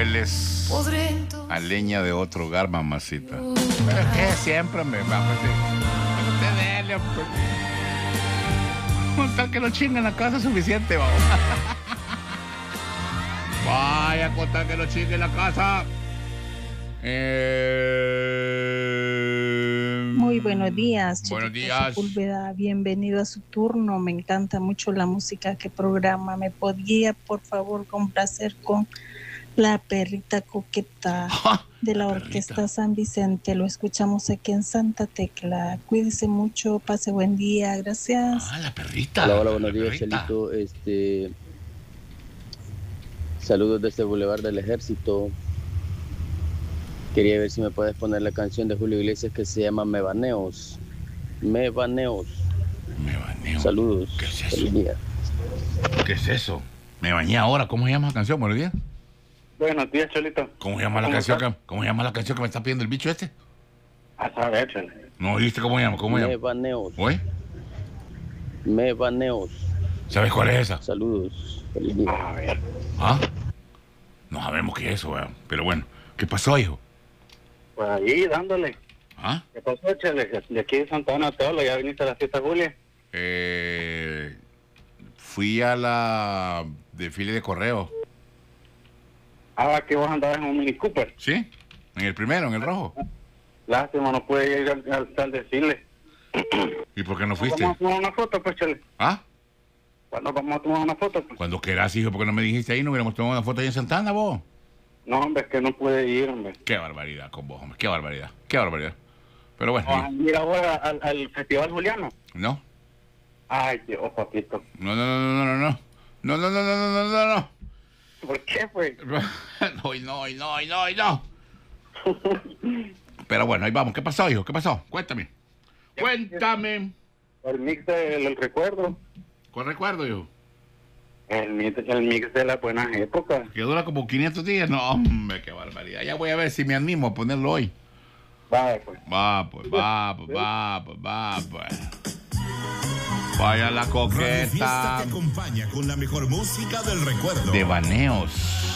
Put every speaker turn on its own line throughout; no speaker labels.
hueles a leña de otro hogar, mamacita. Pero es que siempre me va a decir, usted dele, pues. Con tal que lo chingue en la casa es suficiente, vamos. Vaya, con tal que lo chingue en la casa.
Muy buenos días,
buenos días.
Sepúlveda. Bienvenido a su turno. Me encanta mucho la música que programa. ¿Me podría, por favor, complacer con La Perrita Coqueta de la Orquesta San Vicente? Lo escuchamos aquí en Santa Tecla. Cuídese mucho, pase buen día. Gracias.
La perrita.
Hola, buenos días, Chelito. Saludos desde Boulevard del Ejército. Quería ver si me puedes poner la canción de Julio Iglesias que se llama Me Baneos. Me Baneos.
Me baneo.
Saludos.
¿Qué es eso?
Feliz día.
¿Qué es eso? Me bañé ahora. ¿Cómo se llama la canción? Buenos días.
Buenos días, Cholito.
¿Cómo se llama la canción? ¿Cómo se llama la canción que me está pidiendo el bicho este?
A saber, Chole.
¿No oíste cómo se llama? ¿Cómo se
Me
llama?
Baneos.
¿Oye?
Me Baneos.
¿Sabes cuál es esa?
Saludos. Feliz día.
A ver.
¿Ah? No sabemos qué es eso, weón. Pero bueno, ¿qué pasó, hijo?
Pues ahí, dándole.
¿Ah?
¿Qué pasó, Chole? De aquí de Santa Ana, Teola, ¿ya viniste a la fiesta, Julia?
Fui a la desfile de correo.
Ah, que vos andabas en un Mini Cooper.
¿Sí? En el primero, en el rojo.
Lástima, no pude ir al desfile.
¿Y por qué no fuiste?
Vamos a tomar una foto, pues, Chole.
¿Ah?
¿Cuándo vamos a tomar una foto, pues?
Cuando quieras, hijo, ¿por qué no me dijiste ahí? ¿No hubiéramos tomado una foto ahí en Santana, vos?
No, hombre, es que no pude ir, hombre.
Qué barbaridad con vos, hombre. Qué barbaridad. Qué barbaridad. Pero bueno.
Vamos a ir ahora al Festival Juliano.
¿No?
Ay, Dios, papito.
No. No.
¿Por qué, pues?
No. Pero bueno, ahí vamos. ¿Qué pasó, hijo? ¿Qué pasó? Cuéntame. Cuéntame.
El mix del recuerdo.
¿Cuál recuerdo, hijo?
El mix de las buenas épocas.
Que dura como 500 días. No, hombre, qué barbaridad. Ya voy a ver si me animo a ponerlo hoy.
Vaya, pues.
Va, pues. Vaya la
Radio Fiesta
coqueta.
te acompaña con la mejor música del recuerdo.
De baneos.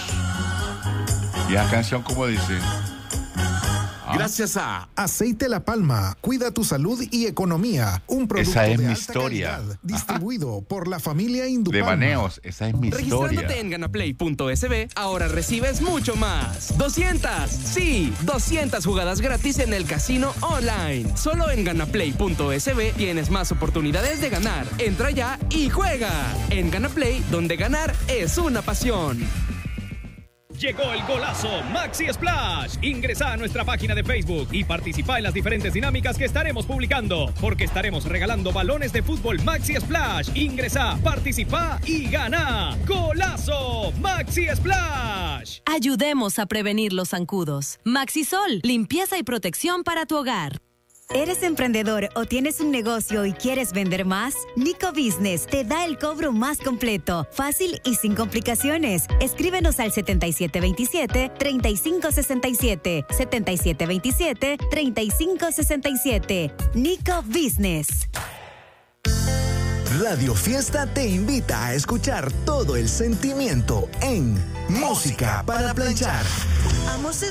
¿Y la canción cómo dice?
Gracias a
Aceite La Palma, cuida tu salud y economía. Un producto
Esa es
de
mi
alta
historia.
calidad, distribuido por la familia Indupalma.
De baneos, esa es mi historia.
Registrándote en ganaplay.sb, ahora recibes mucho más. 200 jugadas gratis en el casino online. Solo en ganaplay.sb tienes más oportunidades de ganar. Entra ya y juega. En Ganaplay, donde ganar es una pasión.
Llegó el golazo Maxi Splash. Ingresa a nuestra página de Facebook y participa en las diferentes dinámicas que estaremos publicando, porque estaremos regalando balones de fútbol Maxi Splash. Ingresa, participa y gana. ¡Golazo Maxi Splash!
Ayudemos a prevenir los zancudos. Maxisol, limpieza y protección para tu hogar.
¿Eres emprendedor o tienes un negocio y quieres vender más? Nico Business te da el cobro más completo, fácil y sin complicaciones. Escríbenos al 7727-3567. 7727-3567. Nico Business.
Radio Fiesta te invita a escuchar todo el sentimiento en Música para Planchar.
Amo ese